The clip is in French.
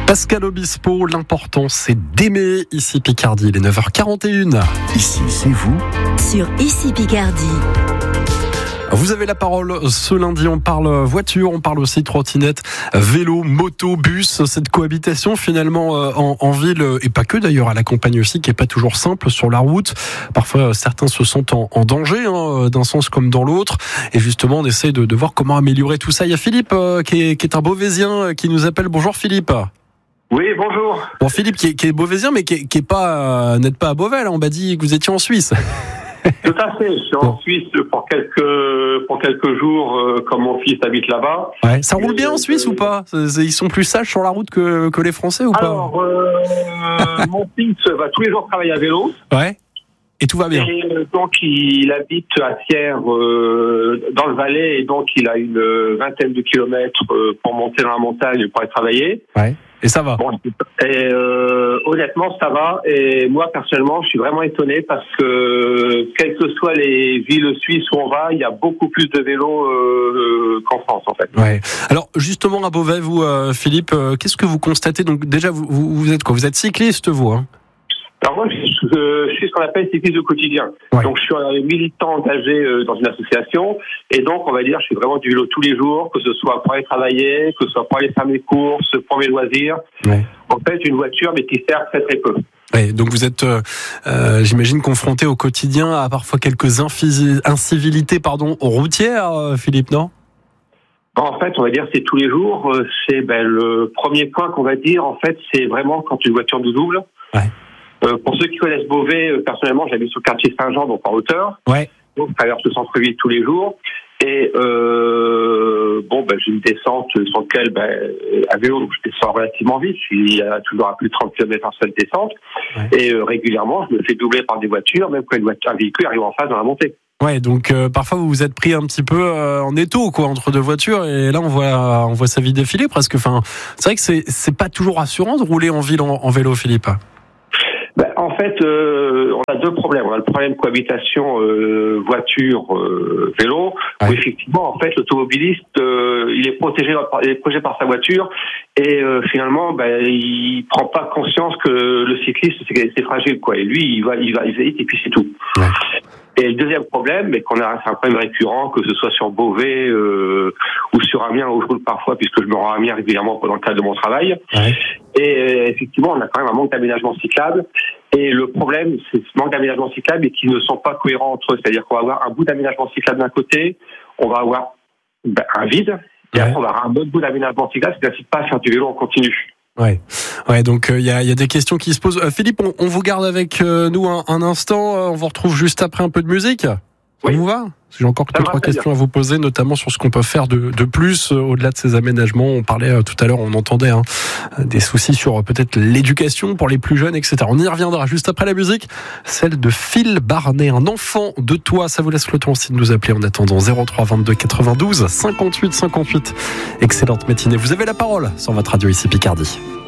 Pascal Obispo, l'important c'est d'aimer ici Picardie, il est 9h41. Ici, c'est vous. Sur Ici Picardie. Vous avez la parole ce lundi, on parle voiture, on parle aussi trottinette, vélo, moto, bus, cette cohabitation finalement en ville, et pas que d'ailleurs, à la campagne aussi, qui est pas toujours simple sur la route. Parfois certains se sentent en danger, d'un sens comme dans l'autre, et justement on essaie de voir comment améliorer tout ça. Il y a Philippe qui est un Beauvaisien qui nous appelle. Bonjour Philippe. Oui, bonjour. Bon, Philippe qui est Beauvaisien mais qui est pas, n'êtes pas à Beauvais, là. On m'a dit que vous étiez en Suisse. Tout à fait, je suis en Suisse pour quelques jours, comme mon fils habite là-bas. Ouais. Ça roule bien en Suisse ou pas ? Ils sont plus sages sur la route que les Français ou pas ? Alors, mon fils va tous les jours travailler à vélo. Ouais. Et tout va bien. Et donc, il habite à Sierre, dans le Valais, et donc il a une vingtaine de kilomètres pour monter dans la montagne pour aller travailler. Ouais. Et ça va. Bon, et honnêtement, ça va. Et moi, personnellement, je suis vraiment étonné parce que, quelles que soient les villes suisses où on va, il y a beaucoup plus de vélos qu'en France, en fait. Ouais. Alors, justement, à Beauvais, vous, Philippe, qu'est-ce que vous constatez ? Donc, déjà, vous êtes quoi ? Vous êtes cycliste, vous, hein ? Alors moi, je suis ce qu'on appelle cycliste de quotidien. Ouais. Donc, je suis un militant engagé dans une association. Et donc, on va dire, je fais vraiment du vélo tous les jours, que ce soit pour aller travailler, que ce soit pour aller faire mes courses, pour mes loisirs. Ouais. En fait, une voiture, mais qui sert très très peu. Ouais, donc vous êtes, j'imagine, confronté au quotidien à parfois quelques incivilités, routières, Philippe, non ? En fait, on va dire c'est tous les jours. C'est le premier point qu'on va dire. En fait, c'est vraiment quand une voiture nous double. Ouais. Pour ceux qui connaissent Beauvais, personnellement, j'habite sur le quartier Saint-Jean, donc en hauteur. Ouais. Donc, je traverse le centre-ville tous les jours. Et j'ai une descente sur laquelle, à vélo, je descends relativement vite. Je suis toujours à plus de 30 km en seule descente. Ouais. Et régulièrement, je me fais doubler par des voitures, même quand un véhicule arrive en face dans la montée. Ouais, donc parfois vous vous êtes pris un petit peu en étau, quoi, entre deux voitures, et là on voit sa vie défiler presque. Enfin, c'est vrai que c'est pas toujours rassurant de rouler en ville en vélo, Philippe. En fait, on a deux problèmes. On a le problème cohabitation voiture-vélo, ouais. Où effectivement, en fait, l'automobiliste, il est protégé par sa voiture, et finalement, il prend pas conscience que le cycliste c'est fragile, quoi. Et lui, il va vite, et puis c'est tout. Ouais. Et le deuxième problème, c'est un problème récurrent, que ce soit sur Beauvais ou sur Amiens, où je roule parfois, puisque je me rends à Amiens régulièrement dans le cadre de mon travail. Ouais. Et effectivement, on a quand même un manque d'aménagement cyclable. Et le problème, c'est ce manque d'aménagement cyclable et qui ne sont pas cohérents entre eux. C'est-à-dire qu'on va avoir un bout d'aménagement cyclable d'un côté, on va avoir un vide, et après on va avoir un autre bout d'aménagement cyclable, qui n'incite pas à faire du vélo en continu. Ouais, donc il y a des questions qui se posent. Philippe, on vous garde avec nous un instant. On vous retrouve juste après un peu de musique. Ça vous va ? J'ai encore 2-3 questions à vous poser, notamment sur ce qu'on peut faire de plus au-delà de ces aménagements. On parlait tout à l'heure, on entendait des soucis sur peut-être l'éducation pour les plus jeunes, etc. On y reviendra juste après la musique, celle de Phil Barnet, un enfant de toi. Ça vous laisse le temps aussi de nous appeler en attendant 03 22 92 58 58. Excellente matinée. Vous avez la parole sur votre radio ici Picardie.